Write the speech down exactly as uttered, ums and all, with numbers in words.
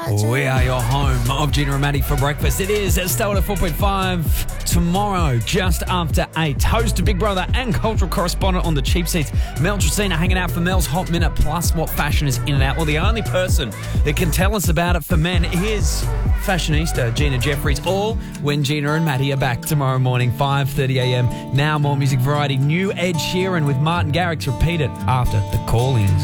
We are your home of Gina and Maddie for breakfast. It is Stella four point five tomorrow, just after eight. Host of Big Brother and cultural correspondent on the cheap seats, Mel Tracina, hanging out for Mel's Hot Minute, plus what fashion is in and out. Well, the only person that can tell us about it for men is fashionista Gina Jeffries, all when Gina and Maddie are back tomorrow morning, five thirty a m. Now more music variety. New Ed Sheeran with Martin Garrix. Repeat it after the callings.